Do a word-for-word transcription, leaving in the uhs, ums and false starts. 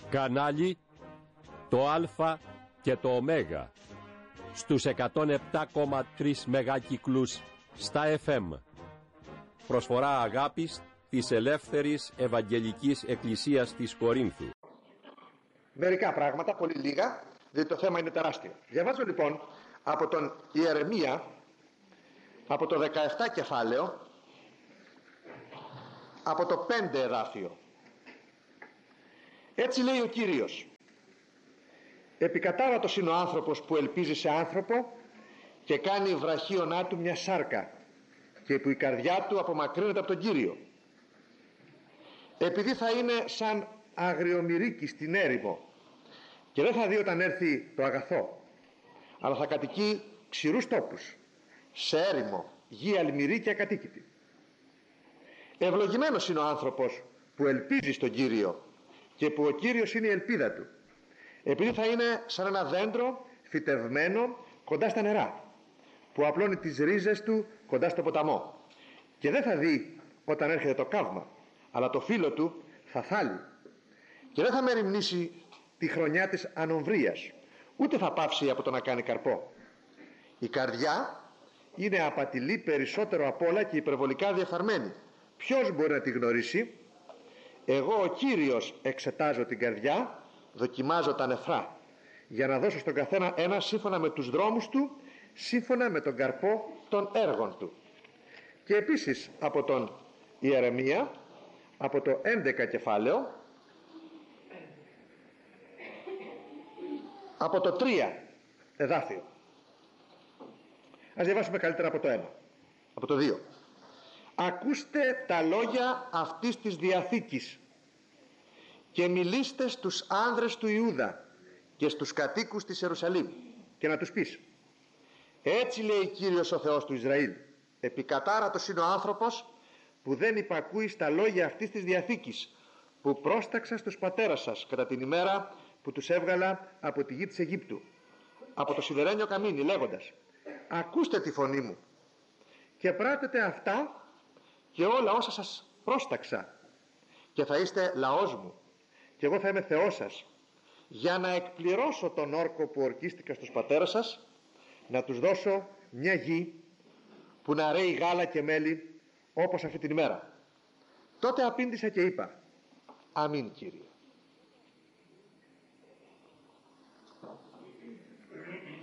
Κανάλι το Α και το Ω στους εκατόν επτά κόμμα τρία μεγάκυκλους στα εφ εμ. Προσφορά αγάπης της Ελεύθερης Ευαγγελικής Εκκλησίας της Κορίνθου. Μερικά πράγματα, πολύ λίγα, διότι το θέμα είναι τεράστιο. Διαβάζω λοιπόν από τον Ιερεμία, από το δεκαεπτά κεφάλαιο, από το πέντε εδάφιο. Έτσι λέει ο Κύριος: επικατάβατος είναι ο άνθρωπος που ελπίζει σε άνθρωπο και κάνει βραχίονά του μια σάρκα, και που η καρδιά του απομακρύνεται από τον Κύριο. Επειδή θα είναι σαν αγριομυρίκι στην έρημο και δεν θα δει όταν έρθει το αγαθό, αλλά θα κατοικεί ξηρούς τόπους, σε έρημο, γη αλμυρή και ακατοίκητη. Ευλογημένος είναι ο άνθρωπος που ελπίζει στον Κύριο και που ο Κύριος είναι η ελπίδα του, επειδή θα είναι σαν ένα δέντρο φυτευμένο κοντά στα νερά, που απλώνει τις ρίζες του κοντά στο ποταμό, και δεν θα δει όταν έρχεται το καύμα, αλλά το φύλλο του θα θάλει, και δεν θα μεριμνήσει τη χρονιά της ανομβρίας, ούτε θα πάψει από το να κάνει καρπό. Η καρδιά είναι απατηλή περισσότερο απ' όλα και υπερβολικά διεφθαρμένη. Ποιος μπορεί να τη γνωρίσει? Εγώ ο Κύριος εξετάζω την καρδιά, δοκιμάζω τα νεφρά, για να δώσω στον καθένα ένα σύμφωνα με τους δρόμους του, σύμφωνα με τον καρπό των έργων του. Και επίσης από τον Ιερεμία, από το έντεκα κεφάλαιο, από το τρία εδάφιο. Ας διαβάσουμε καλύτερα από το ένα, από το δύο. Ακούστε τα λόγια αυτής της Διαθήκης και μιλήστε στους άνδρες του Ιούδα και στους κατοίκους της Ιερουσαλήμ, και να τους πεις: έτσι λέει Κύριος ο Θεός του Ισραήλ, επικατάρατος είναι ο άνθρωπος που δεν υπακούει στα λόγια αυτής της Διαθήκης, που πρόσταξα στους πατέρας σας κατά την ημέρα που τους έβγαλα από τη γη της Αιγύπτου, από το σιδερένιο καμίνι, λέγοντας: ακούστε τη φωνή μου και πράτετε αυτά και όλα όσα σας πρόσταξα, και θα είστε λαός μου και εγώ θα είμαι Θεός σας, για να εκπληρώσω τον όρκο που ορκίστηκα στους πατέρας σας, να τους δώσω μια γη που να ρέει γάλα και μέλι όπως αυτή την ημέρα. Τότε απήντησα και είπα: αμήν, Κύριε.